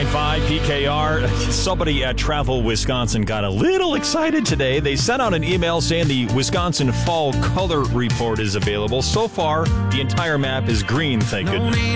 101.5 PKR. Somebody at Travel Wisconsin got a little excited today. They sent out an email saying the Wisconsin Fall Color Report is available. So far, the entire map is green, thank goodness.